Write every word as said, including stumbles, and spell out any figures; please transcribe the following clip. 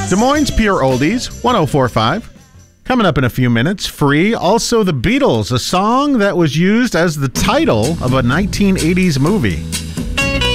Des Moines Pure Oldies, one oh four point five. Coming up in a few minutes, free. Also, The Beatles, a song that was used as the title of a nineteen eighties movie.